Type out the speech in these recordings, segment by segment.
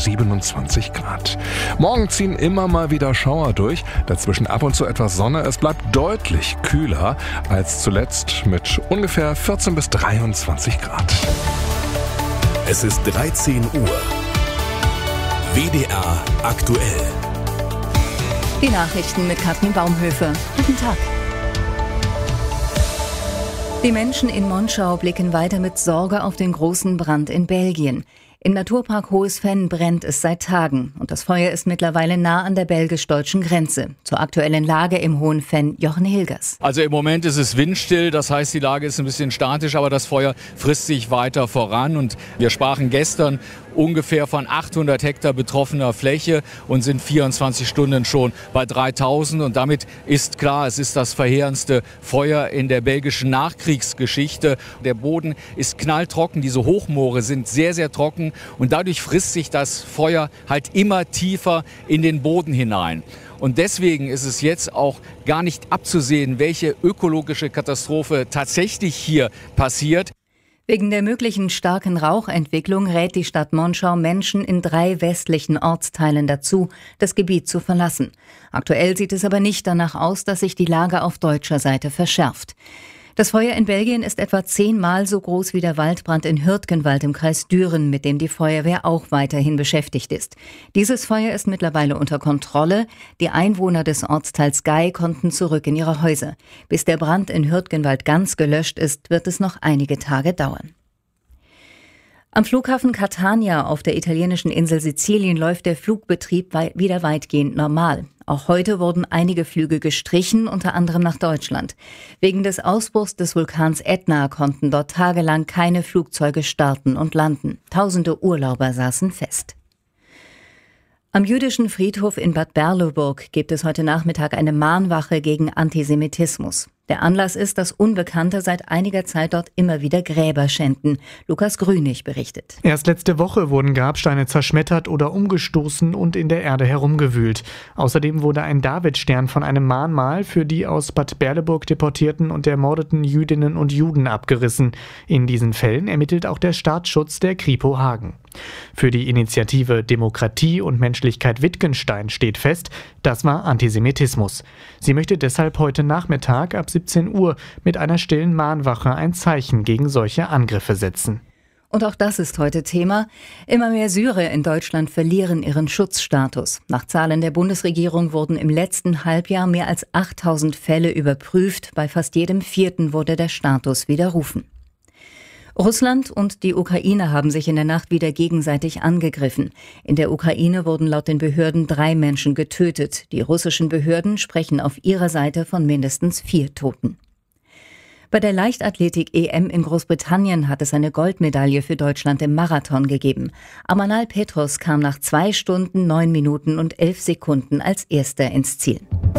27 Grad. Morgen ziehen immer mal wieder Schauer durch, dazwischen ab und zu etwas Sonne. Es bleibt deutlich kühler als zuletzt mit ungefähr 14 bis 23 Grad. Es ist 13 Uhr. WDR aktuell. Die Nachrichten mit Katrin Baumhöfe. Guten Tag. Die Menschen in Monschau blicken weiter mit Sorge auf den großen Brand in Belgien. Im Naturpark Hohes Venn brennt es seit Tagen und das Feuer ist mittlerweile nah an der belgisch-deutschen Grenze. Zur aktuellen Lage im Hohen Venn, Jochen Hilgers. Also im Moment ist es windstill, das heißt, die Lage ist ein bisschen statisch, aber das Feuer frisst sich weiter voran. Und wir sprachen gestern ungefähr von 800 Hektar betroffener Fläche und sind 24 Stunden schon bei 3000. Und damit ist klar, es ist das verheerendste Feuer in der belgischen Nachkriegsgeschichte. Der Boden ist knalltrocken, diese Hochmoore sind sehr, sehr trocken. Und dadurch frisst sich das Feuer halt immer tiefer in den Boden hinein. Und deswegen ist es jetzt auch gar nicht abzusehen, welche ökologische Katastrophe tatsächlich hier passiert. Wegen der möglichen starken Rauchentwicklung rät die Stadt Monschau Menschen in 3 westlichen Ortsteilen dazu, das Gebiet zu verlassen. Aktuell sieht es aber nicht danach aus, dass sich die Lage auf deutscher Seite verschärft. Das Feuer in Belgien ist etwa 10-mal so groß wie der Waldbrand in Hürtgenwald im Kreis Düren, mit dem die Feuerwehr auch weiterhin beschäftigt ist. Dieses Feuer ist mittlerweile unter Kontrolle. Die Einwohner des Ortsteils Gei konnten zurück in ihre Häuser. Bis der Brand in Hürtgenwald ganz gelöscht ist, wird es noch einige Tage dauern. Am Flughafen Catania auf der italienischen Insel Sizilien läuft der Flugbetrieb wieder weitgehend normal. Auch heute wurden einige Flüge gestrichen, unter anderem nach Deutschland. Wegen des Ausbruchs des Vulkans Ätna konnten dort tagelang keine Flugzeuge starten und landen. Tausende Urlauber saßen fest. Am jüdischen Friedhof in Bad Berleburg gibt es heute Nachmittag eine Mahnwache gegen Antisemitismus. Der Anlass ist, dass Unbekannte seit einiger Zeit dort immer wieder Gräber schänden. Lukas Grünig berichtet. Erst letzte Woche wurden Grabsteine zerschmettert oder umgestoßen und in der Erde herumgewühlt. Außerdem wurde ein Davidstern von einem Mahnmal für die aus Bad Berleburg deportierten und ermordeten Jüdinnen und Juden abgerissen. In diesen Fällen ermittelt auch der Staatsschutz der Kripo Hagen. Für die Initiative Demokratie und Menschlichkeit Wittgenstein steht fest, das war Antisemitismus. Sie möchte deshalb heute Nachmittag ab 17 Uhr mit einer stillen Mahnwache ein Zeichen gegen solche Angriffe setzen. Und auch das ist heute Thema. Immer mehr Syrer in Deutschland verlieren ihren Schutzstatus. Nach Zahlen der Bundesregierung wurden im letzten Halbjahr mehr als 8000 Fälle überprüft. Bei fast jedem 4. wurde der Status widerrufen. Russland und die Ukraine haben sich in der Nacht wieder gegenseitig angegriffen. In der Ukraine wurden laut den Behörden 3 Menschen getötet. Die russischen Behörden sprechen auf ihrer Seite von mindestens 4 Toten. Bei der Leichtathletik-EM in Großbritannien hat es eine Goldmedaille für Deutschland im Marathon gegeben. Amanal Petros kam nach 2 Stunden, 9 Minuten und 11 Sekunden als Erster ins Ziel.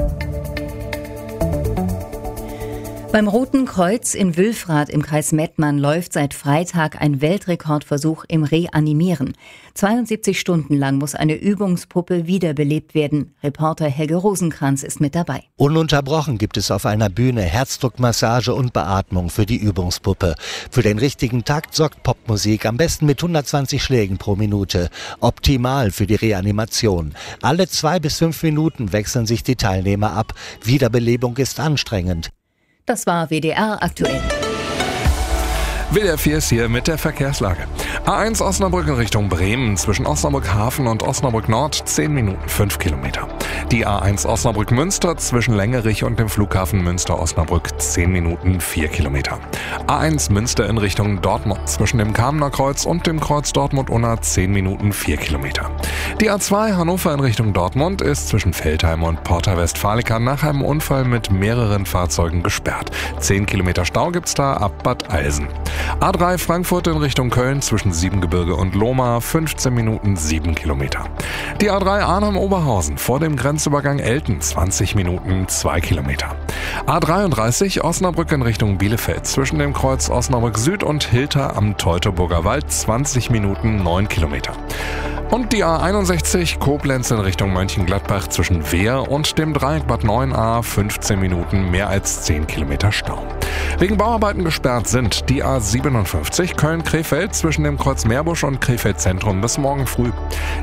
Beim Roten Kreuz in Wülfrath im Kreis Mettmann läuft seit Freitag ein Weltrekordversuch im Reanimieren. 72 Stunden lang muss eine Übungspuppe wiederbelebt werden. Reporter Helge Rosenkranz ist mit dabei. Ununterbrochen gibt es auf einer Bühne Herzdruckmassage und Beatmung für die Übungspuppe. Für den richtigen Takt sorgt Popmusik, am besten mit 120 Schlägen pro Minute. Optimal für die Reanimation. Alle 2 bis 5 Minuten wechseln sich die Teilnehmer ab. Wiederbelebung ist anstrengend. Das war WDR aktuell. WDR 4 ist hier mit der Verkehrslage. A1 Osnabrück in Richtung Bremen, zwischen Osnabrück Hafen und Osnabrück Nord 10 Minuten 5 Kilometer. Die A1 Osnabrück Münster zwischen Längerich und dem Flughafen Münster Osnabrück 10 Minuten 4 Kilometer. A1 Münster in Richtung Dortmund zwischen dem Kamener Kreuz und dem Kreuz Dortmund-Unna 10 Minuten 4 Kilometer. Die A2 Hannover in Richtung Dortmund ist zwischen Veltheim und Porta Westfalica nach einem Unfall mit mehreren Fahrzeugen gesperrt. 10 Kilometer Stau gibt's da ab Bad Eilsen. A3 Frankfurt in Richtung Köln zwischen Siebengebirge und Lohmar 15 Minuten 7 Kilometer. Die A3 Arnhem-Oberhausen vor dem Grenzübergang Elten 20 Minuten 2 Kilometer. A33 Osnabrück in Richtung Bielefeld zwischen dem Kreuz Osnabrück Süd und Hilter am Teutoburger Wald 20 Minuten 9 Kilometer. Und die A61 Koblenz in Richtung Mönchengladbach zwischen Wehr und dem Dreieck Bad 9a 15 Minuten mehr als 10 Kilometer Stau. Wegen Bauarbeiten gesperrt sind die A57 Köln-Krefeld zwischen dem Kreuz Meerbusch und Krefeld Zentrum bis morgen früh.